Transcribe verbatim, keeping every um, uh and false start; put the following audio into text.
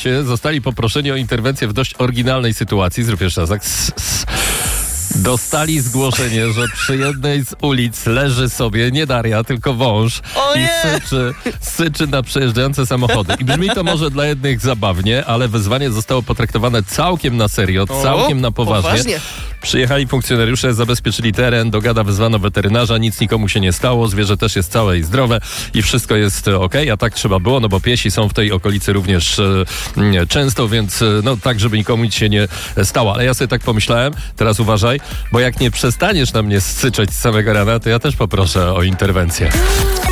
się zostali poproszeni o interwencję w dość oryginalnej sytuacji. Zrób jeszcze raz tak. S, s. Dostali zgłoszenie, że przy jednej z ulic leży sobie nie Daria, tylko wąż O i nie! syczy, syczy na przejeżdżające samochody. I brzmi to może dla jednych zabawnie, ale wezwanie zostało potraktowane całkiem na serio, całkiem na poważnie. poważnie. Przyjechali funkcjonariusze, zabezpieczyli teren, do gada wezwano weterynarza, nic nikomu się nie stało, zwierzę też jest całe i zdrowe i wszystko jest okej, a tak trzeba było, no bo piesi są w tej okolicy również e, często, więc e, no tak, żeby nikomu nic się nie stało. Ale ja sobie tak pomyślałem, teraz uważaj, bo jak nie przestaniesz na mnie syczeć z samego rana, to ja też poproszę o interwencję.